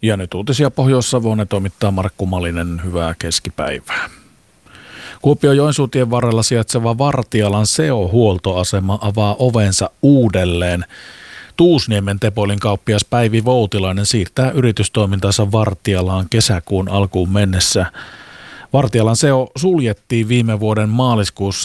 Ja nyt uutisia Pohjois-Savoon toimittaa Markku Malinen. Hyvää keskipäivää. Kuopion Joensuutien varrella sijaitseva Vartialan SEO-huoltoasema avaa ovensa uudelleen. Tuusniemen Tepolin kauppias Päivi Voutilainen siirtää yritystoimintansa Vartialaan kesäkuun alkuun mennessä. Vartialan SEO suljettiin viime vuoden maaliskuussa